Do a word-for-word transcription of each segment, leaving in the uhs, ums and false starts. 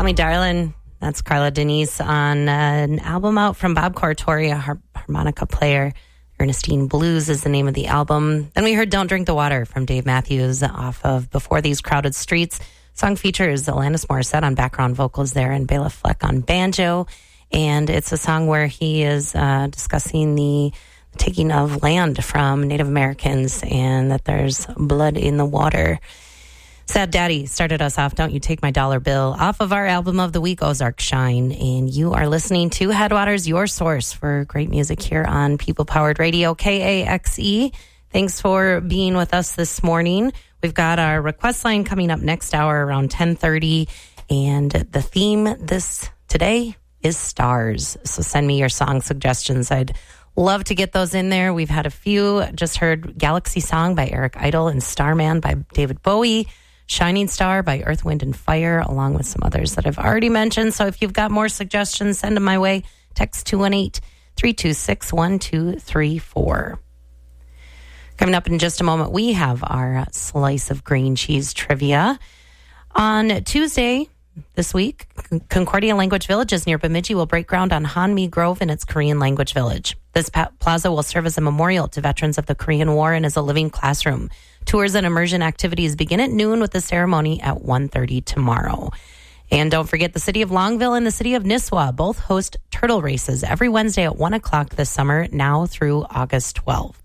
Call Me Darlin'. That's Carla Denise on uh, an album out from Bob Cortori, a har- harmonica player. Ernestine Blues is the name of the album. Then we heard Don't Drink the Water from Dave Matthews off of Before These Crowded Streets. Song features Alanis Morissette on background vocals there and Bela Fleck on banjo. And it's a song where he is uh, discussing the taking of land from Native Americans and that there's blood in the water. Sad Daddy started us off, Don't You Take My Dollar Bill, off of our album of the week, Ozark Shine. And you are listening to Headwaters, your source for great music here on People Powered Radio, K A X E. Thanks for being with us this morning. We've got our request line coming up next hour around ten thirty. And the theme this today is stars. So send me your song suggestions. I'd love to get those in there. We've had a few. Just heard Galaxy Song by Eric Idle and Starman by David Bowie. Shining Star by Earth, Wind, and Fire, along with some others that I've already mentioned. So if you've got more suggestions, send them my way. Text two one eight, three two six, one two three four. Coming up in just a moment, we have our slice of green cheese trivia. On Tuesday this week, Concordia Language Villages near Bemidji will break ground on Hanmi Grove in its Korean language village. This pa- plaza will serve as a memorial to veterans of the Korean War and as a living classroom. Tours and immersion activities begin at noon with the ceremony at one thirty tomorrow. And don't forget, the city of Longville and the city of Nisswa both host turtle races every Wednesday at one o'clock this summer, now through August twelfth.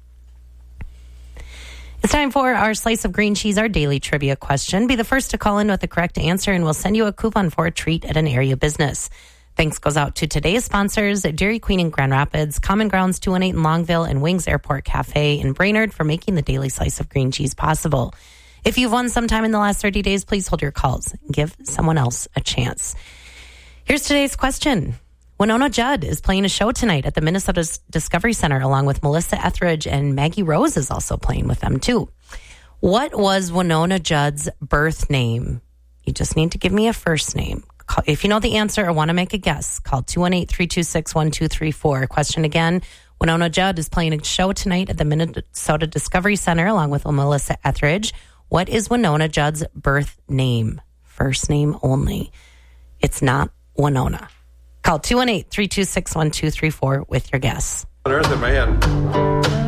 It's time for our Slice of Green Cheese, our daily trivia question. Be the first to call in with the correct answer, and we'll send you a coupon for a treat at an area business. Thanks goes out to today's sponsors, Dairy Queen in Grand Rapids, Common Grounds two one eight in Longville, and Wings Airport Cafe in Brainerd for making the daily Slice of Green Cheese possible. If you've won sometime in the last thirty days, please hold your calls and give someone else a chance. Here's today's question. Winona Judd is playing a show tonight at the Minnesota Discovery Center along with Melissa Etheridge, and Maggie Rose is also playing with them too. What was Winona Judd's birth name? You just need to give me a first name. If you know the answer or want to make a guess, call two one eight, three two six, one two three four. Question again, Winona Judd is playing a show tonight at the Minnesota Discovery Center along with Melissa Etheridge. What is Winona Judd's birth name? First name only. It's not Winona. Call two one eight, three two six, one two three four with your guess. On Earth, a man.